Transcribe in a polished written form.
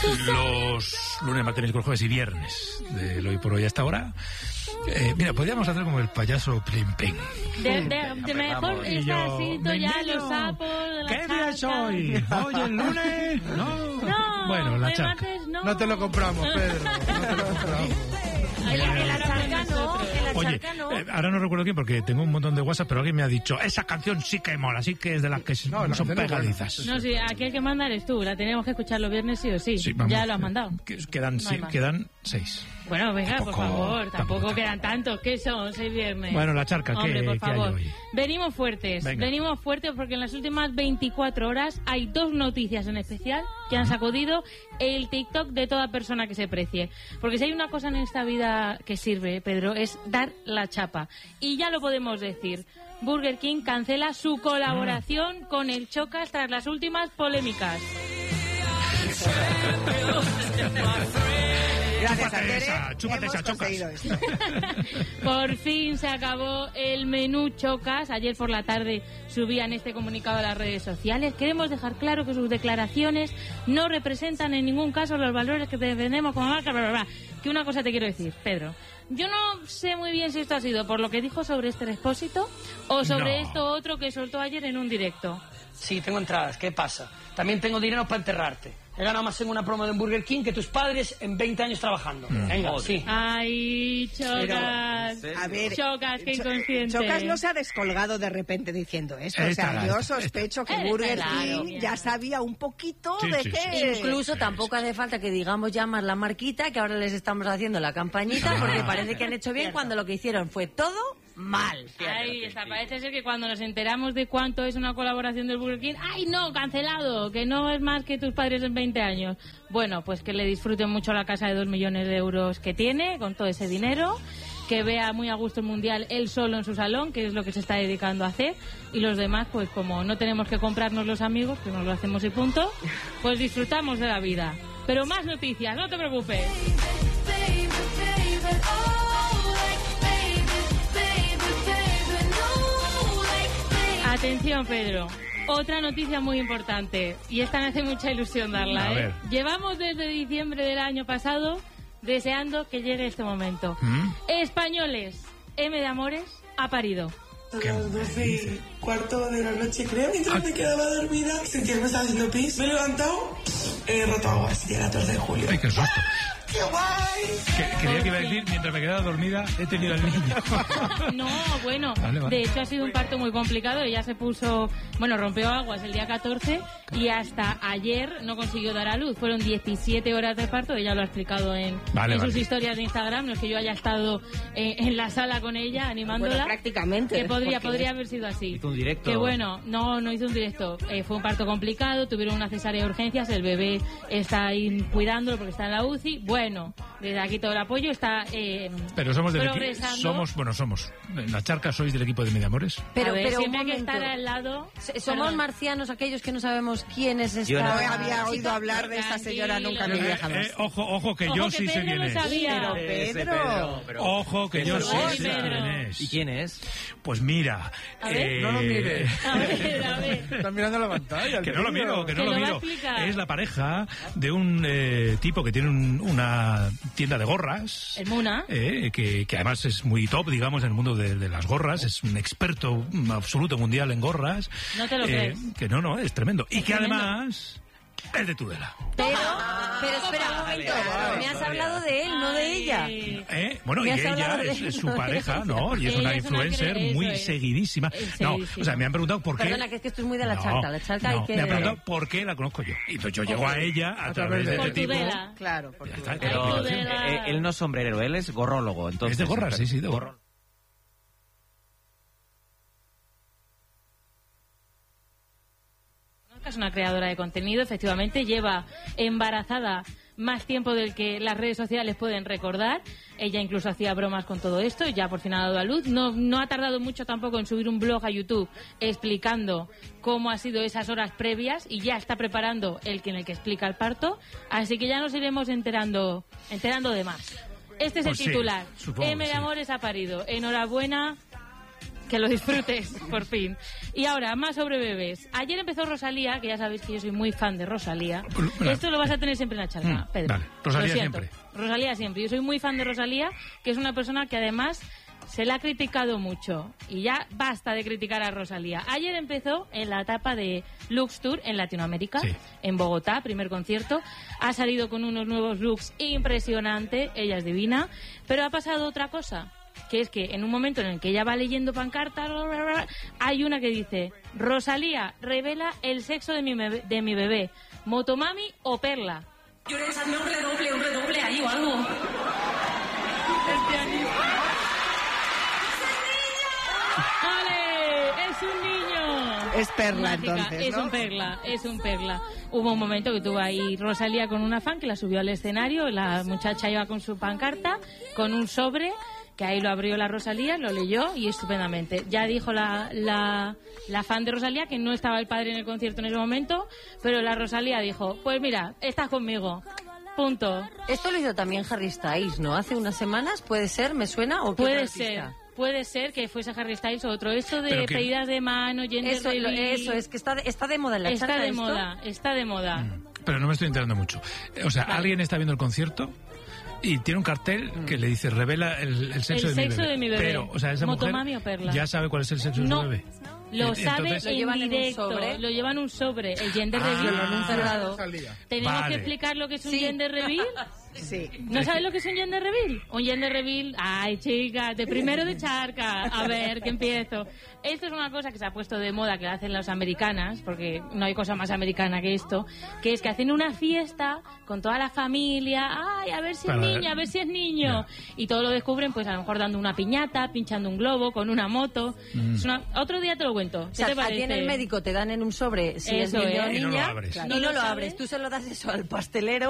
los lunes, martes, jueves y viernes de hoy por hoy hasta ahora. Mira, podríamos hacer como el payaso Plim Plim. De mejor está asito ya los sapos. ¿Qué día es hoy? ¿Hoy el lunes? No. Bueno, la charca. No te lo compramos, Pedro. No te lo compramos. La charca no. Oye, ahora no recuerdo quién porque tengo un montón de WhatsApp, pero alguien me ha dicho, esa canción sí que mola, sí que es de las que no son pegadizas. No, sí, aquí el que manda eres tú, la tenemos que escuchar los viernes sí o sí. Ya lo has mandado. Quedan 6. Bueno, venga, por favor, tampoco quedan tantos. ¿Qué son? 6 viernes. Bueno, la charca, hombre, por favor. ¿qué hay hoy? Venimos fuertes porque en las últimas 24 horas hay 2 noticias en especial que han sacudido el TikTok de toda persona que se precie. Porque si hay una cosa en esta vida que sirve, Pedro, es dar la chapa. Y ya lo podemos decir. Burger King cancela su colaboración con el Chocas tras las últimas polémicas. Gracias, Andere. Chúpate esa, Chocas. Por fin se acabó el menú Chocas. Ayer por la tarde subían este comunicado a las redes sociales. Queremos dejar claro que sus declaraciones no representan en ningún caso los valores que defendemos como marca. Que una cosa te quiero decir, Pedro. Yo no sé muy bien si esto ha sido por lo que dijo sobre este Expósito o sobre esto otro que soltó ayer en un directo. Sí, tengo entradas. ¿Qué pasa? También tengo dinero para enterrarte. He ganado más en una promo de Burger King que tus padres en 20 años trabajando. Venga, sí. Ay, Chocas. Pero, a ver, Chocas, qué inconsciente. Chocas no se ha descolgado de repente diciendo esto. O sea, yo sospecho que Burger King ya sabía un poquito de qué. Incluso tampoco hace falta que digamos ya más la marquita, que ahora les estamos haciendo la campañita, porque parece que han hecho bien cuando lo que hicieron fue todo mal. Ahí está, parece ser que cuando nos enteramos de cuánto es una colaboración del Burger King, ¡ay no, cancelado! Que no es más que tus padres en 20 años. Bueno, pues que le disfruten mucho la casa de 2 millones de euros que tiene, con todo ese dinero, que vea muy a gusto el Mundial él solo en su salón, que es lo que se está dedicando a hacer, y los demás, pues como no tenemos que comprarnos los amigos, que nos lo hacemos y punto, pues disfrutamos de la vida. Pero más noticias, no te preocupes. Atención, Pedro. Otra noticia muy importante, y esta me hace mucha ilusión darla, ¿eh? Llevamos desde diciembre del año pasado deseando que llegue este momento. Españoles, M de Amores ha parido. A las 12:15 de la noche, creo. Mientras me quedaba dormida, sentía que me estaba haciendo pis. Me he levantado, he roto agua, así que 14 de julio. ¡Ay, qué susto! ¡Qué guay! Creía que iba a decir, mientras me quedaba dormida, he tenido al niño. No, bueno, vale. De hecho ha sido un parto muy complicado. Ella se puso, rompió aguas el día 14 y hasta ayer no consiguió dar a luz. Fueron 17 horas de parto, ella lo ha explicado en sus historias de Instagram. No es que yo haya estado en la sala con ella animándola. Bueno, prácticamente. Que podría haber sido así. ¿Hizo un directo? Que bueno, no hizo un directo. Fue un parto complicado, tuvieron una cesárea de urgencias, el bebé está ahí cuidándolo porque está en la UCI. Bueno, desde aquí todo el apoyo está pero somos del progresando. Somos en la charca sois del equipo de Mediamores. Pero siempre hay que estar al lado. Somos marcianos aquellos que no sabemos quién es esta. Yo no había oído hablar de esta señora nunca en mi vida jamás. Ojo que yo sí sé quién es. Pero Pedro. Ojo que yo sí sé quién es. ¿Y quién es? Pues mira, no lo mires. A ver. Estás mirando la pantalla. Que no lo miro. explicar. Es la pareja de un tipo que tiene una tienda de gorras. El Muna. Que además es muy top, digamos, en el mundo de las gorras. Es un experto absoluto mundial en gorras. No te lo crees. Que no, es tremendo. Y que además es de Tudela. Pero espera un momento. Me has hablado de él, no de ella. Bueno, y ella es su pareja, ¿no? Y es una influencer muy seguidísima. No, o sea, me han preguntado por qué. Perdona, que es que esto es muy de la charca. La charca hay que... Me han preguntado por qué la conozco yo. Y entonces yo llego a ella a través de este tipo. Claro, Pero él no es sombrerero, él es gorrólogo. Entonces, es de gorras, sí, de gorras. Es una creadora de contenido, efectivamente, lleva embarazada más tiempo del que las redes sociales pueden recordar. Ella incluso hacía bromas con todo esto y ya por fin ha dado a luz. No ha tardado mucho tampoco en subir un blog a YouTube explicando cómo ha sido esas horas previas y ya está preparando en el que explica el parto. Así que ya nos iremos enterando de más. Este es Pues el titular. supongo M de Amores ha parido. Enhorabuena. Que lo disfrutes, por fin. Y ahora, más sobre bebés. Ayer empezó Rosalía, que ya sabéis que yo soy muy fan de Rosalía. Esto lo vas a tener siempre en la charla, Pedro. Vale. Rosalía siempre. Rosalía siempre. Yo soy muy fan de Rosalía, que es una persona que además se la ha criticado mucho. Y ya basta de criticar a Rosalía. Ayer empezó en la etapa de Lux Tour en Latinoamérica, en Bogotá, primer concierto. Ha salido con unos nuevos looks impresionantes. Ella es divina. Pero ha pasado otra cosa, que es que en un momento en el que ella va leyendo pancartas, hay una que dice: Rosalía revela el sexo de mi bebé, Motomami o Perla. Yo hazme un redoble ahí o algo. ¡Ole! ¡Es un niño! Es Perla, Mágica. entonces, ¿no? Es un Perla. Hubo un momento que tuvo ahí Rosalía con una fan que la subió al escenario, la muchacha iba con su pancarta, con un sobre, que ahí lo abrió la Rosalía, lo leyó y estupendamente. Ya dijo la fan de Rosalía que no estaba el padre en el concierto en ese momento, pero la Rosalía dijo: pues mira, estás conmigo. Punto. Esto lo hizo también Harry Styles, ¿no? Hace unas semanas, ¿puede ser? ¿Me suena? ¿O qué puede ser? Puede ser que fuese Harry Styles o otro. Esto de pedidas de mano, eso es que está de moda en la charla. Está de moda. Pero no me estoy enterando mucho. O sea, alguien está viendo el concierto y tiene un cartel que le dice: revela el sexo de mi bebé. Pero, o sea, esa Motomami mujer o Perla. ya sabe cuál es el sexo de su bebé. Lo sabe en directo, lo llevan en un sobre, el gender reveal. Tenemos que explicar lo que es un gender reveal. Sí. ¿No sabes lo que es un gender reveal? Un gender reveal, ay chicas, de primero de charca, a ver, que empiezo. Esto es una cosa que se ha puesto de moda, que la hacen las americanas, porque no hay cosa más americana que esto, que es que hacen una fiesta con toda la familia, ay, a ver si es niña, a ver si es niño, y todo lo descubren, pues a lo mejor dando una piñata, pinchando un globo, con una moto. Otro día te lo cuento. O sea, a ti en el médico te dan en un sobre si es niño o niña, y no lo abres. Y no lo abres. Tú se lo das eso al pastelero